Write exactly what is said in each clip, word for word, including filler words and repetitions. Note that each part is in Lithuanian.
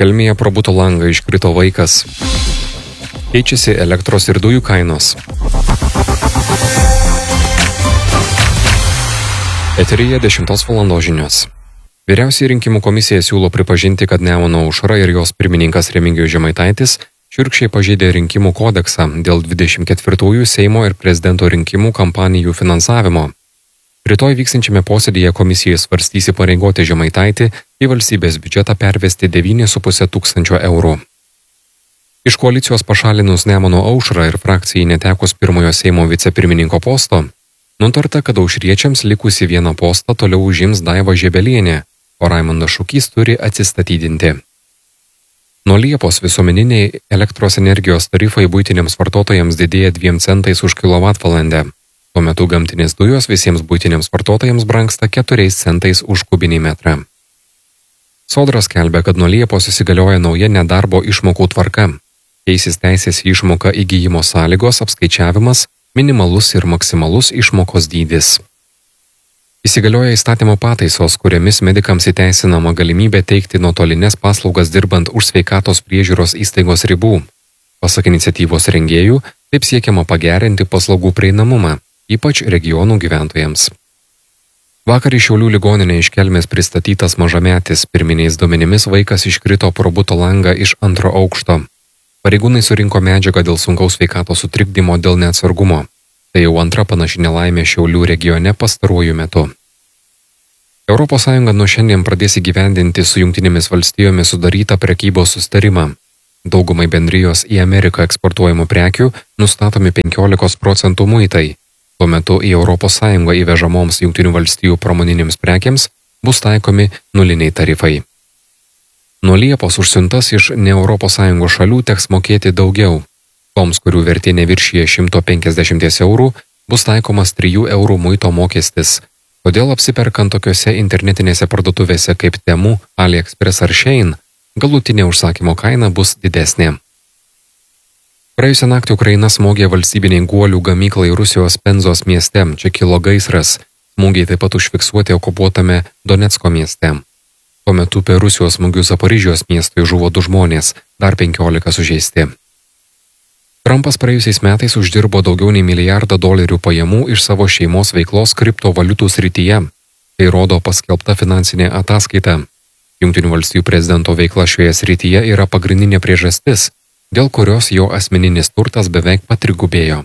Kelmėje pro buto langą iškrito vaikas. Keičiasi elektros ir dujų kainos. Eteryje dešimtos valandos žinios. Vyriausioji rinkimų komisija siūlo pripažinti, kad Nemuno aušra ir jos pirmininkas Remigijus Žemaitaitis šiurkščiai pažeidė rinkimų kodeksą dėl dvidešimt ketvirtųjų Seimo ir prezidento rinkimų kampanijų finansavimo. Rytoj vyksinčiame posėdėje komisija svarstys įpareigoti Žemaitaitį į valstybės biudžetą pervesti devynis su puse tūkstančio eurų. Iš koalicijos pašalinus Nemuno aušrą ir frakcijai netekus pirmojo Seimo vicepirmininko posto, nutarta, kad aušriečiams likusi vieną postą toliau užims Daiva Žebelienė, o Raimondas Šukys turi atsistatydinti. Nuo Liepos visuomeniniai elektros energijos tarifai buitiniams vartotojams didėja dviem centais už kilovatvalandę. Tuo metu gamtinės dujos visiems buitiniams vartotojams brangsta keturiais centais už kubinį metrą. Sodra skelbia, kad nuo Liepos įsigalioja nauja nedarbo išmokų tvarka. Keisis teisės išmoka įgyjimo sąlygos, apskaičiavimas, minimalus ir maksimalus išmokos dydis. Įsigalioja įstatymo pataisos, kuriamis medikams įteisinama galimybė teikti nuotolinės paslaugas dirbant už sveikatos priežiūros įstaigos ribų. Pasak iniciatyvos rengėjų, taip siekiama pagerinti paslaugų prieinamumą, ypač regionų gyventojams. Vakar į Šiaulių ligoninę iš Kelmės pristatytas mažametis, pirminiais duomenimis vaikas iškrito pro buto langą iš antro aukšto. Pareigūnai surinko medžiagą dėl sunkaus sveikatos sutrikdymo dėl neatsargumo. Tai jau antra panaši nelaimė Šiaulių regione pastaruoju metu. Europos Sąjunga nuo šiandien pradės įgyvendinti su Jungtinėmis valstijomis sudarytą prekybos susitarimą. Daugumai bendrijos į Ameriką eksportuojamų prekių nustatomi penkiolikos procentų muitai. Tuo metu į Europos Sąjungą įvežamoms Jungtinių valstijų pramoninėms prekiams bus taikomi nuliniai tarifai. Nuo Liepos už siuntas iš ne Europos Sąjungos šalių teks mokėti daugiau. Toms, kurių vertė neviršyje šimto penkiasdešimties eurų, bus taikomas trijų eurų muito mokestis. Todėl apsiperkant tokiose internetinėse parduotuvėse kaip Temu, AliExpress ar Shein, galutinė užsakymo kaina bus didesnė. Praėjusią naktį Ukraina smogė valstybiniai guolių gamyklai Rusijos Penzos mieste, čia kilo gaisras. Smūgiai taip pat užfiksuoti okupuotame Donecko mieste. Tuo metu per Rusijos smūgius Zaporižijos miestui žuvo du žmonės, dar penkiolika sužeisti. Trumpas praėjusiais metais uždirbo daugiau nei milijardą dolerių pajamų iš savo šeimos veiklos kriptovaliutų srityje. Tai rodo paskelbta finansinė ataskaita. Jungtinių valstijų prezidento veikla šioje srityje yra pagrindinė priežastis, dėl kurios jo asmeninis turtas beveik patrigubėjo.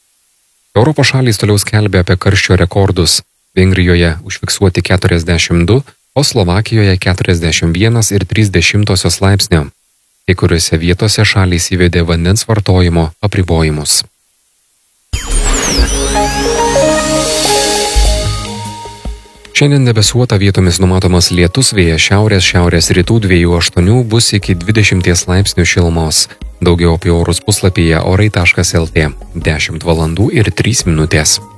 Europos šalys toliau skelbia apie karščio rekordus. Vengrijoje užfiksuoti keturiasdešimt du, o Slovakijoje keturiasdešimt vienas ir trys dešimtosios laipsnio. Kai kuriuose vietose šalys įvedė vandens vartojimo apribojimus. Šiandien debesuota, vietomis numatomas lietus, vėjas šiaurės šiaurės rytų dviejų aštuonių bus iki dvidešimties laipsnių šilumos. Daugiau apie orus puslapyje orai taškas lt. dešimt valandų ir trys minutės.